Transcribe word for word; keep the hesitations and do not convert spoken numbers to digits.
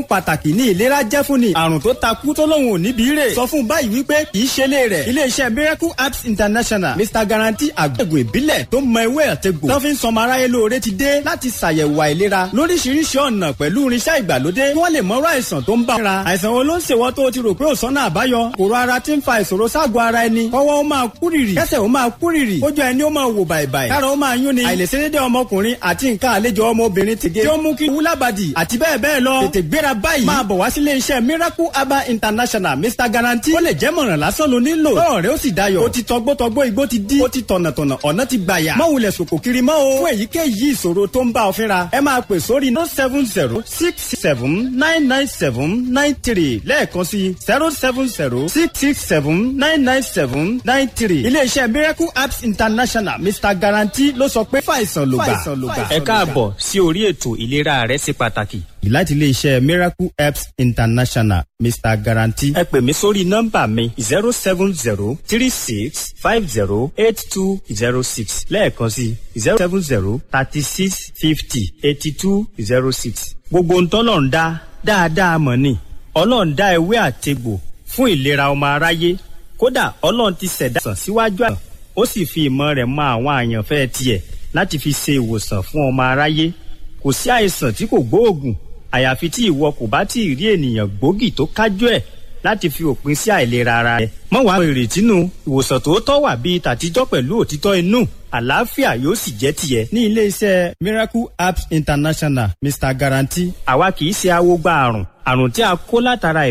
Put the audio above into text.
pàtàkì ní ìlera jẹ́ fún ni. àrùn tó takú tó lóun ò níbi rè. sọ fún báyìí wípé kì í ṣe lé rẹ̀. iléeṣẹ́ Miracle Apps International Mister Guarantee àgbẹ̀gùn ìbílẹ̀ tó mọ ewé àtẹ̀gbò. tó fi ń sọmọ aráyé lóore ti dé láti ṣàyẹ̀wò àìlera lóríṣiríṣi ọ̀nà pẹ̀lú irinṣẹ́ ìgbàlódé kí wọ́n lè mọ̀rọ̀ àìsàn tó ń bá ra. àìsàn wo ló ń ṣèwọ́ tó o ti rò pé ò sọ́nà àbáyọ. kòrò ara ti ń fa ìṣòro ságọ́ ara ẹni. kọ́wọ́ ó máa kúrìrì. kẹ́sẹ̀ ó máa kúrìrì. kójú ẹni ó máa wò bàìbàì. kára ó máa yún ni. àìlèṣedédé ọmọkùnrin àti nǹkan àlejò ọmọbìnrin tìge. tí ó mú kí wúlábàdì àti bẹ́ẹ̀ bẹ́ẹ̀ lọ. tètè gbéra báyìí. máa bọ̀ wá sílé iṣẹ́ Miracle Herbal International Mister Guarantee. ó lè jẹ́ mọ̀ràn lásán ló nílò. lọ́rọ̀ rẹ ó sì dayọ̀. ó ti tọgbọ́tọgbọ́ igbó ti dí. ó ti tọ̀nàtọ̀nà ọ̀nà ti gbàyà. má wulẹ̀ sòkò kiri mọ́ o. fún èyíkéyìí ìṣòro tó ń bá ọ fínra. ẹ máa pè sórí no seven zero six seven nine nine seven nine three lẹ́ẹ̀kan sí zero seven zero six six seven nine nine seven nine three. iléeṣẹ́ Miracle Apps International Mister Guarantee ló sọ pé fàìsàn ló gbà. ẹ káàbọ̀ sí orí ètò ìlera rẹ ṣe pàtàkì. láti iléeṣẹ́ Miracle Apps International Mister Guarantee. ẹ pè mí sórí nọ́mbà mi zero seven zero three six five zero eight two zero six lẹ́ẹ̀kan sí zero seven zero thirty six fifty eighty two zero six. gbogbo ń tọ́lọ̀ ń dá dáadáa mọ̀ ni ọlọ́run dá ewé àtegbò fún ìlera ọmọ aráyé kódà ọlọ́run ti ṣẹ̀dá sàn síwájú àná ó sì fi ìmọ̀ rẹ̀ mọ àwọn àyànfẹ́ tiẹ̀ láti fi ṣe ìwòsàn fún ọmọ aráyé. kò sí àìsàn tí kò gbóògùn àyàfi tí ìwọ kò bá tí ì rí ènìyàn gbòógì tó kájú ẹ̀ láti fi òpin sí àìlera ara rẹ̀. mọ́ wàá ìrètí nù ìwòsàn tòótọ́ wà bíi tàtijọ́ pẹ̀lú òtítọ́ inú àlàáfíà yóò sì jẹ́ tiẹ̀. ní iléeṣẹ́ Miracle Apps International Mister Guarantee. àwa kì í ṣe awogba àrùn àrùn tí a kó látara